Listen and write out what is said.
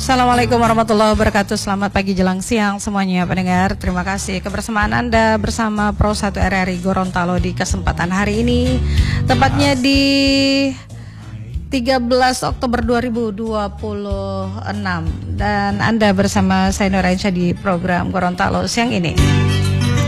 Assalamualaikum warahmatullahi wabarakatuh. Selamat pagi jelang siang semuanya pendengar. Terima kasih kebersamaan Anda bersama Pro 1 RRI Gorontalo di kesempatan hari ini. Tepatnya di 13 Oktober 2026. Dan Anda bersama saya Nur Aisyah di program Gorontalo siang ini.